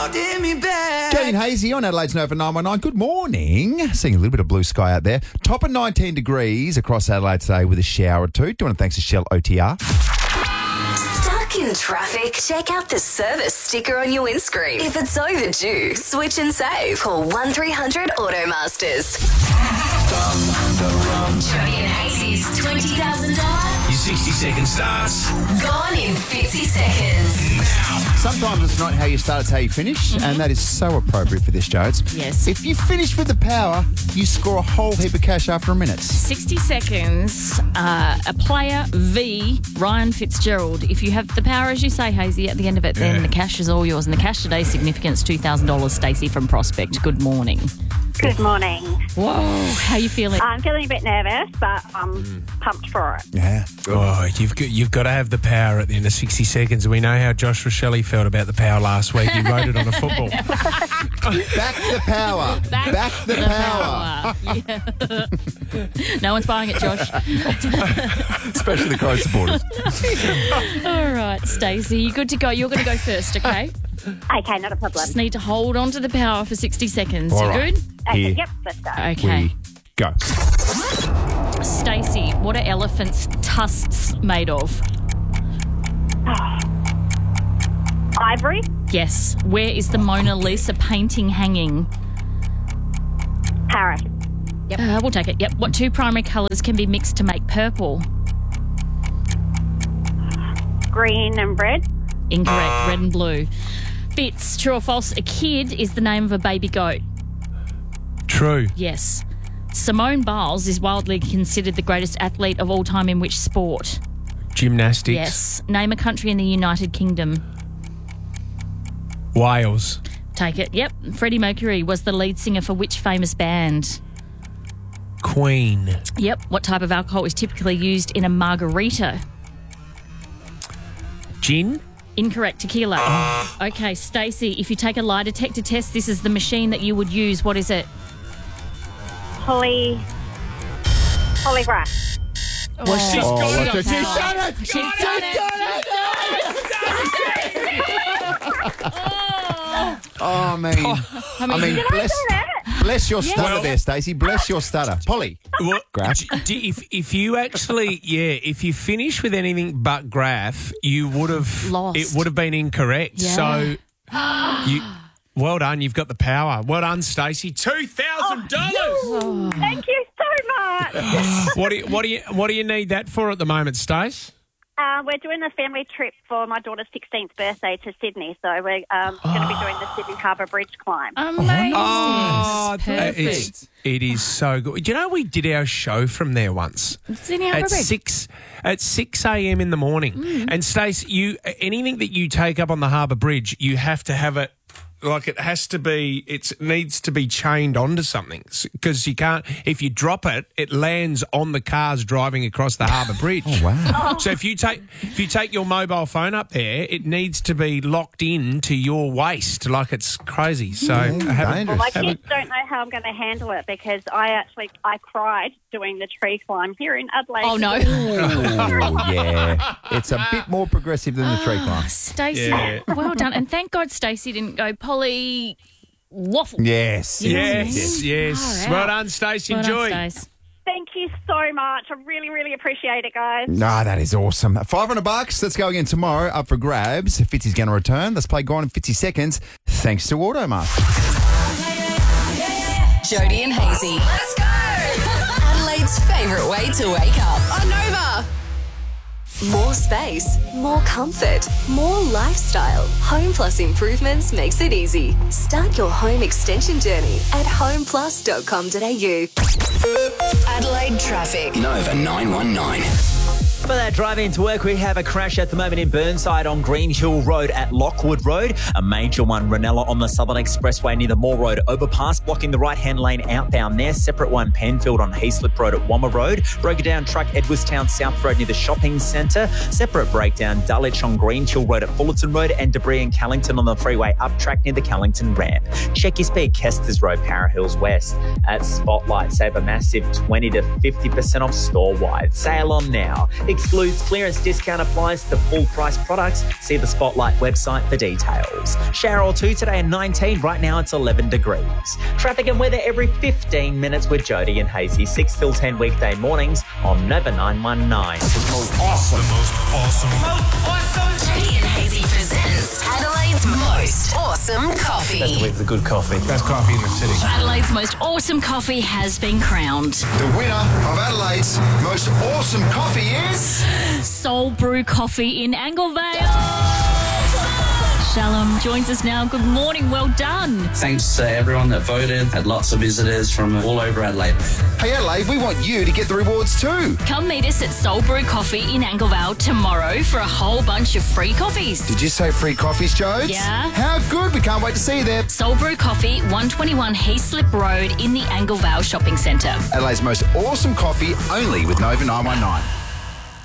holding me back. Jody and Hazy on Adelaide's Nova 919. Good morning. Seeing a little bit of blue sky out there. Top of 19 degrees across Adelaide today with a shower or two. Doing it thanks to Shell OTR. Stuck in traffic? Check out the service sticker on your windscreen. If it's overdue, switch and save. Call 1300 Automasters. Jody and Hazy's $20,000. Your 60-second starts Gone in 50 seconds. now. Sometimes it's not how you start, it's how you finish, and that is so appropriate for this, Jodes. Yes. If you finish with the power, you score a whole heap of cash after a minute. 60 seconds, a player v Ryan Fitzgerald. If you have the power, as you say, Hazy, at the end of it, then the cash is all yours. And the cash today, significance, $2,000. Stacey from Prospect. Good morning. Good morning. Whoa, how you feeling? I'm feeling a bit nervous, but I'm pumped for it. Yeah. Oh, you've got to have the power at the end of 60 seconds. We know how Josh Rochelle felt about the power last week. He wrote it on a football. Back the power. Back the power. Yeah. No one's buying it, Josh. Especially the Crow supporters. All right, Stacey, you good to go? You're going to go first, okay? Okay, not a problem. Just need to hold on to the power for 60 seconds. All You right. good? Okay, Here yep, let's go. Okay. We go. Stacey, what are elephants' tusks made of? Ivory, Yes. Where is the Mona Lisa painting hanging? Paris, We'll take it. Yep. What two primary colours can be mixed to make purple? green and red. Incorrect. Red and blue. Fitz, true or false? A kid is the name of a baby goat. True. Yes. Simone Biles is widely considered the greatest athlete of all time in which sport? Gymnastics. Yes. Name a country in the United Kingdom. Wales. Take it. Yep. Freddie Mercury was the lead singer for which famous band? Queen. Yep. What type of alcohol is typically used in a margarita? Gin. Incorrect. Tequila. Okay, Stacey, if you take a lie detector test, this is the machine that you would use. What is it? Polygraph. Well, She's got it. She's done it. She's She's done it. Oh, man. I mean, bless your stutter there, Stacey. Bless your stutter. Polly. Well, Graph. if you actually, if you finish with anything but graph, you would have Lost. It would have been incorrect. Yeah. So, well done. You've got the power. Well done, Stacey. $2,000. Thank you so much. What do you need that for at the moment, Stace? We're doing a family trip for my daughter's 16th birthday to Sydney, so we're going to be doing the Sydney Harbour Bridge climb. Amazing. Perfect. It is so good. Do you know we did our show from there once? Sydney Harbour Bridge. At 6 a.m. in the morning. And Stace, anything that you take up on the Harbour Bridge, you have to have it. Like it needs to be chained onto something because you can't. If you drop it, it lands on the cars driving across the Harbour Bridge. Oh, wow. So if you take your mobile phone up there, it needs to be locked in to your waist, like it's crazy. So dangerous. My kids don't know how I'm going to handle it because I cried doing the tree climb here in Adelaide. Oh, no. Oh, yeah. It's a bit more progressive than the tree climb. Stacey, Yeah. well done. And thank God Stacey didn't go Polly waffle. Yes. Yes. Far Well out. done, Stacey. Well Enjoy. done, Stace. Thank you so much. I really, really appreciate it, guys. Ah, that is awesome. $500. Let's go again tomorrow. Up for grabs. Fitzy's going to return. Let's play Gone in 50 seconds. Thanks to Automaster. Jody and Hazy. Let's go. Adelaide's favourite way to wake up. On Nova. More space, more comfort, more lifestyle. Home Plus Improvements makes it easy. Start your home extension journey at homeplus.com.au. Adelaide traffic. Nova 919. For that drive into work, we have a crash at the moment in Burnside on Green Hill Road at Lockwood Road. A major one, Ranella on the Southern Expressway near the Moore Road overpass, blocking the right-hand lane outbound there. Separate one, Penfield on Hayslip Road at Wommer Road. Broken down truck, Edwardstown South Road near the shopping centre. Separate breakdown, Dulwich on Green Hill Road at Fullerton Road, and debris in Callington on the freeway up track near the Callington ramp. Check your speed, Kesters Road, Para Hills West. At Spotlight, save a massive 20 to 50% off store-wide. Sale on now. excludes clearance discount applies to full price products. See the Spotlight website for details. Shower or two today at 19. Right now it's 11 degrees. Traffic and weather every 15 minutes with Jody and Hazy. 6 till 10 weekday mornings on Nova 919. Jody and Hazy presents Adelaide's most awesome coffee. The good coffee. Best coffee in the city. Adelaide's most awesome coffee has been crowned. The winner of Adelaide's most awesome coffee is... Soul Brew Coffee in Anglevale. Shalom joins us now. Good morning. Well done. Thanks to everyone that voted. Had lots of visitors from all over Adelaide. Hey, Adelaide, we want you to get the rewards too. Come meet us at Soul Brew Coffee in Anglevale tomorrow for a whole bunch of free coffees. Did you say free coffees, Jodes? Yeah. How good. We can't wait to see you there. Soul Brew Coffee, 121 Heaslip Road in the Anglevale Shopping Centre. Adelaide's most awesome coffee, only with Nova 919.